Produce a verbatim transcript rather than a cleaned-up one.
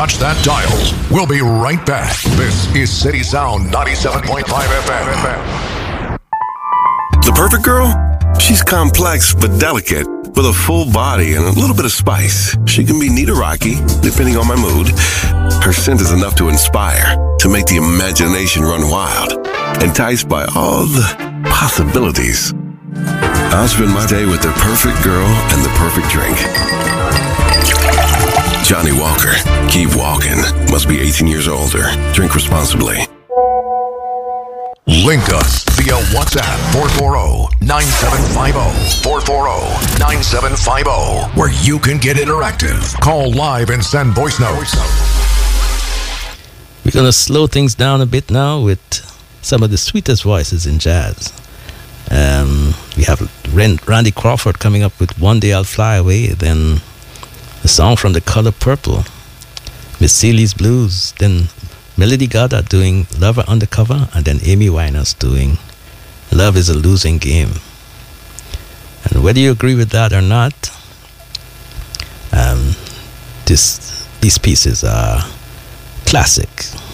watch that dial. We'll be right back. This is City Sound ninety-seven point five F M. The perfect girl? She's complex but delicate, with a full body and a little bit of spice. She can be neat or rocky, depending on my mood. Her scent is enough to inspire, to make the imagination run wild, enticed by all the possibilities. I'll spend my day with the perfect girl and the perfect drink. Johnny Walker. Keep walking. Must be eighteen years older. Drink responsibly. Link us via WhatsApp four four zero, nine seven five zero, four four zero, nine seven five zero, where you can get interactive. Call live and send voice notes. We're going to slow things down a bit now with some of the sweetest voices in jazz. Um, we have Randy Crawford coming up with One Day I'll Fly Away, then a song from The Color Purple, Miss Celie's Blues, then Melody Gardot doing Lover Undercover, and then Amy Winehouse doing Love is a Losing Game. And whether you agree with that or not, um, this, these pieces are classic.